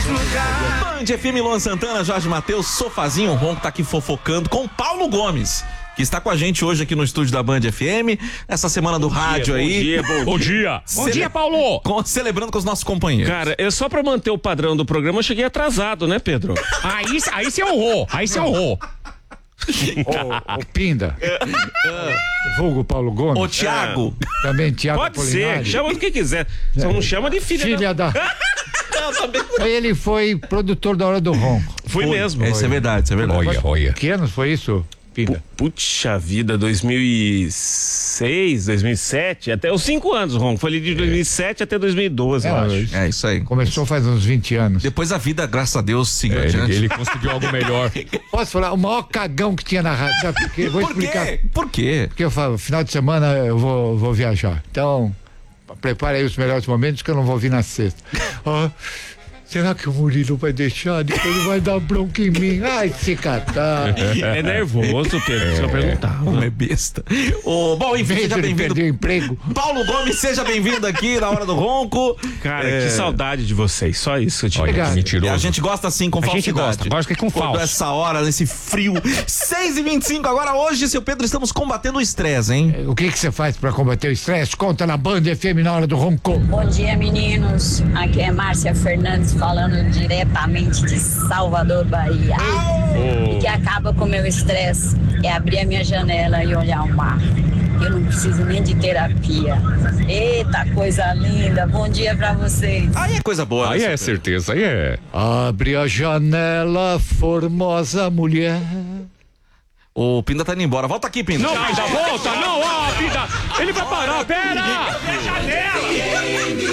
Band FM, Luan Santana, Jorge Mateus, Sofazinho Ronco tá aqui fofocando com Paulo Gomes, que está com a gente hoje aqui no estúdio da Band FM, essa semana do rádio aí. Bom dia. Bom dia, Paulo. Celebrando com os nossos companheiros. Cara, só pra manter o padrão do programa, eu cheguei atrasado, né, Pedro? Aí você honrou. O Pinda. Vulgo Paulo Gomes. Ô, Thiago. Também Thiago Pode Apolinário. ser, chama do que quiser. Só não chama de filha da... Eu também. Ele foi produtor da Hora do Ronco. Fui mesmo. Isso é verdade, isso é verdade. Olha. Que anos foi isso, Pinda? Puxa vida, 2006, 2007, até os 5 anos, Ron. Foi ali de 2007 até 2012, eu acho. É isso aí. Começou faz uns 20 anos. Depois a vida, graças a Deus, seguiu adiante. Ele conseguiu algo melhor. Posso falar? O maior cagão que tinha na rádio, sabe por quê? Vou explicar. Por quê? Porque eu falo, final de semana eu vou viajar. Então, prepare aí os melhores momentos que eu não vou vir na sexta. Será que o Murilo vai deixar? Depois ele vai dar bronca em mim. Ai, se catar. É nervoso, Pedro, só perguntar. É besta. Bom, enfim, seja bem-vindo. Perdeu o emprego. Paulo Gomes, seja bem-vindo aqui na Hora do Ronco. Cara, que saudade de vocês, só isso que eu te digo. Obrigado. Mentiroso. A gente gosta assim com falsidade. gente gosta que é com Quando falso. essa hora, nesse frio. 6h25, agora hoje, seu Pedro, estamos combatendo o estresse, hein? O que você faz pra combater o estresse? Conta na Band FM na Hora do Ronco. Bom dia, meninos. Aqui é Márcia Fernandes falando diretamente de Salvador, Bahia. E que acaba com o meu estresse é abrir a minha janela e olhar o mar. Eu não preciso nem de terapia. Eita, coisa linda. Bom dia pra vocês. Aí é coisa boa. Aí né, é seu Pedro? certeza, aí é. Abre a janela, formosa mulher. O Pinda tá indo embora. Volta aqui, Pinda. Não, Pinda, volta, não, Pinda. Ele vai parar, pera.